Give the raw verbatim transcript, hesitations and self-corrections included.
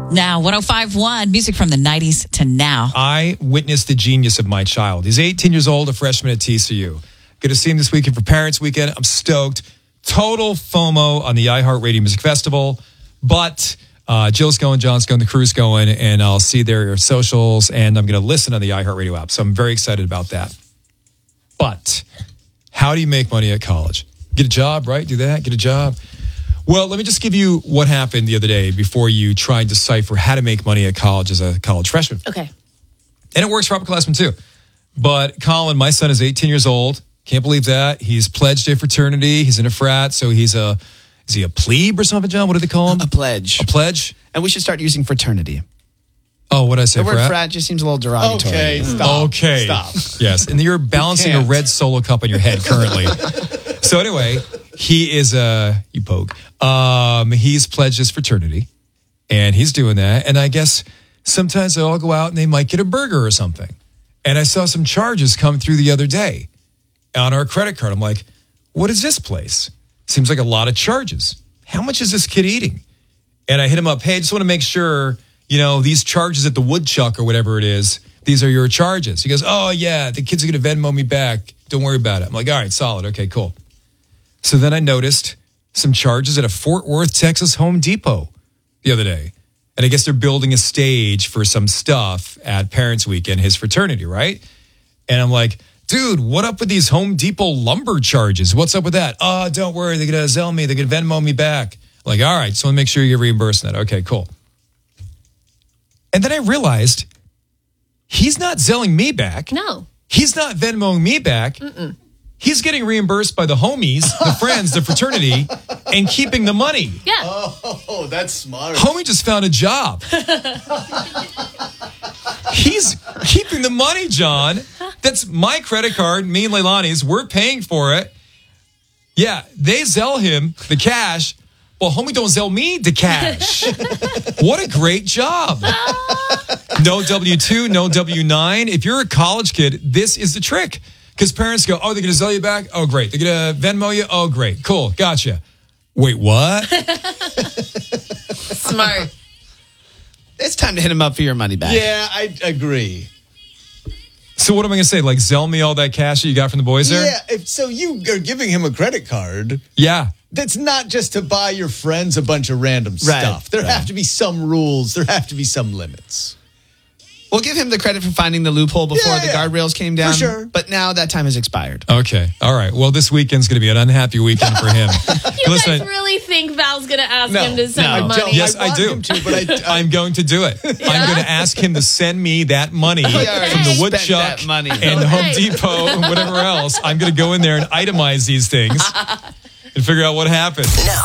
Now, one oh five point one, music from the nineties to now. I witnessed the genius of my child. He's eighteen years old, a freshman at T C U. Good to see him this weekend for Parents Weekend. I'm stoked. Total FOMO on the iHeartRadio Music Festival. But uh, Jill's going, John's going, the crew's going, and I'll see their socials, and I'm going to listen on the iHeartRadio app. So I'm very excited about that. But how do you make money at college? Get a job, right? Do that, get a job. Well, let me just give you what happened the other day before you try and decipher how to make money at college as a college freshman. Okay. And it works for upperclassmen too. But Colin, my son is eighteen years old. Can't believe that. He's pledged a fraternity. He's in a frat. So he's a, is he a plebe or something, John? What do they call him? A pledge. A pledge? And we should start using fraternity. Oh, what did I say? The word frat? frat just seems a little derogatory. Okay, stop. Okay. Stop. Yes. And you're balancing a can't. red Solo cup on your head currently. So anyway, he is a, you poke. Um, he's pledged his fraternity and he's doing that. And I guess sometimes they all go out and they might get a burger or something. And I saw some charges come through the other day on our credit card. I'm like, what is this place? Seems like a lot of charges. How much is this kid eating? And I hit him up. Hey, I just want to make sure, you know, these charges at the Woodchuck or whatever it is, these are your charges. He goes, oh, yeah, the kids are going to Venmo me back. Don't worry about it. I'm like, all right, solid. Okay, cool. So then I noticed some charges at a Fort Worth, Texas Home Depot the other day. And I guess they're building a stage for some stuff at Parents Weekend, his fraternity, right? And I'm like, dude, what up with these Home Depot lumber charges? What's up with that? Oh, don't worry. They're going to Zelle me. They're going to Venmo me back. Like, all right, so I want to make sure you get reimbursed on that. Okay, cool. And then I realized he's not Zelling me back. No. He's not Venmoing me back. Mm-mm. He's getting reimbursed by the homies, the friends, the fraternity, and keeping the money. Yeah. Oh, that's smart. Homie just found a job. He's keeping the money, John. That's my credit card, me and Leilani's. We're paying for it. Yeah, they Zelle him the cash. Well, homie don't Zelle me the cash. What a great job. No W two, no W nine. If you're a college kid, this is the trick. Because parents go, oh, they're going to Zelle you back? Oh, great. They're going to Venmo you? Oh, great. Cool. Gotcha. Wait, what? Smart. It's time to hit him up for your money back. Yeah, I agree. So what am I going to say? Like, Zelle me all that cash that you got from the boys there? Yeah, if, so you are giving him a credit card. Yeah. That's not just to buy your friends a bunch of random Right, stuff. There right. have to be some rules. There have to be some limits. We'll give him the credit for finding the loophole before Yeah, the yeah. guardrails came down. For sure. But now that time has expired. Okay. All right. Well, this weekend's going to be an unhappy weekend for him. You Listen, guys really think Val's going to ask No, him to send no. him money? Yes, I, want do. him to, but I, I, I'm going to do it. I'm going to ask him to send me that money He from already the spent Woodchuck that money. and Okay. Home Depot and whatever else. I'm going to go in there and itemize these things and figure out what happened. Now,